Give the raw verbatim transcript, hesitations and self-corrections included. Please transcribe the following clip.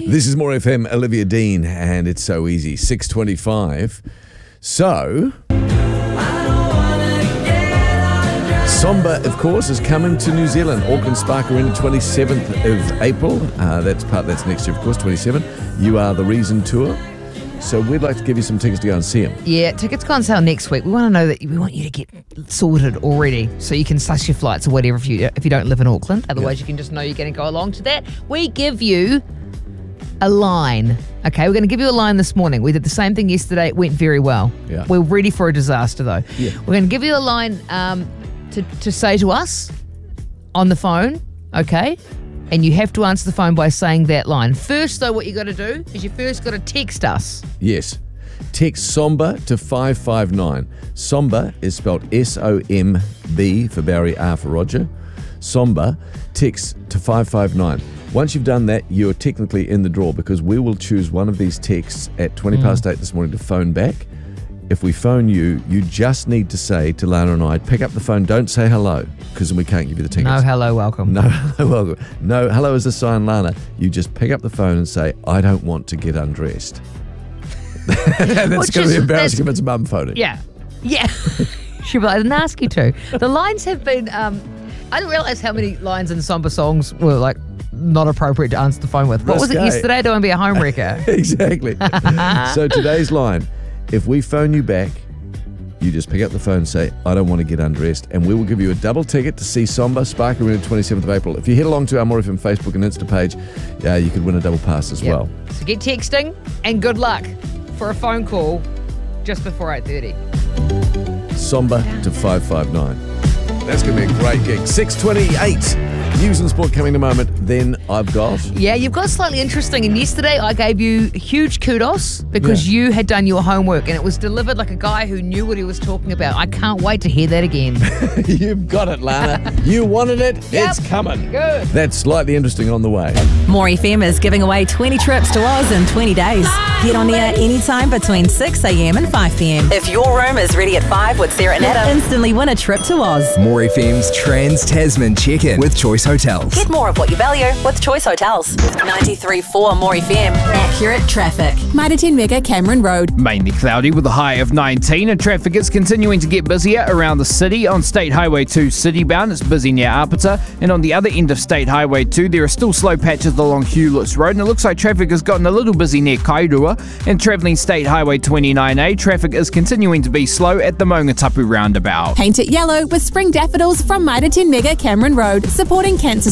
This is More F M, Olivia Dean, and it's so easy. six twenty-five. So, Somba, of course, is coming to New Zealand. Auckland Spark Arena, twenty-seventh of April. Uh, that's part. That's next year, of course, twenty-seven. You Are the Reason tour. So we'd like to give you some tickets to go and see him. Yeah, tickets go on sale next week. We want to know that we want you to get sorted already so you can suss your flights or whatever if you if you don't live in Auckland. Otherwise, yeah. You can just know you're going to go along to that. We give you a line. Okay, we're going to give you a line this morning. We did the same thing yesterday. It went very well. Yeah. We're ready for a disaster, though. Yeah. We're going to give you a line um, to, to say to us on the phone, okay? And you have to answer the phone by saying that line. First, though, what you got to do is you first got to text us. Yes. Text Somba to five five nine. Somba is spelled S O M B for Barry, R for Roger. Somba, text to five five nine. Once you've done that, you're technically in the draw because we will choose one of these texts at twenty past eight this morning to phone back. If we phone you, you just need to say to Lana and I, pick up the phone, don't say hello, because then we can't give you the tickets. No hello, welcome. No hello, welcome. No hello is a sign, Lana. You just pick up the phone and say, I don't want to get undressed. That's going to be embarrassing if it's mum phoning. Yeah. Yeah. She'll be like, I didn't ask you to. The lines have been, um, I didn't realise how many lines in Somba songs were like not appropriate to answer the phone with. What was it yesterday? Don't want to be a homewrecker. Exactly. So today's line, if we phone you back, you just pick up the phone and say, I don't want to get undressed, and we will give you a double ticket to see Somba, Spark Arena, twenty-seventh of April. If you head along to our More F M Facebook and Insta page, uh, you could win a double pass as yep. well. So get texting, and good luck for a phone call just before eight thirty. Somba to five five nine. That's going to be a great gig. six twenty-eight. News and sport coming in a moment. Then I've got... Yeah, you've got slightly interesting. And yesterday I gave you huge kudos because Yeah. you had done your homework and it was delivered like a guy who knew what he was talking about. I can't wait to hear that again. You've got it, Lana. You wanted it. Yep. It's coming. Good. That's slightly interesting on the way. More F M is giving away twenty trips to Oz in twenty days. Get on air anytime between six a.m. and five p.m. If your room is ready at five with Sarah and Adam, instantly win a trip to Oz. More F M's Trans-Tasman check-in with Choice Hotels. Get more of what you value with Choice Hotels. ninety-three point four More F M. Accurate traffic. Mitre ten Mega Cameron Road. Mainly cloudy with a high of nineteen, and traffic is continuing to get busier around the city. On State Highway two citybound, it's busy near Apata, and on the other end of State Highway two, there are still slow patches along Hewletts Road, and it looks like traffic has gotten a little busy near Kairua. And travelling State Highway twenty-nine A, traffic is continuing to be slow at the Maungatapu roundabout. Paint it yellow with spring daffodils from Mitre ten Mega Cameron Road, supporting cancer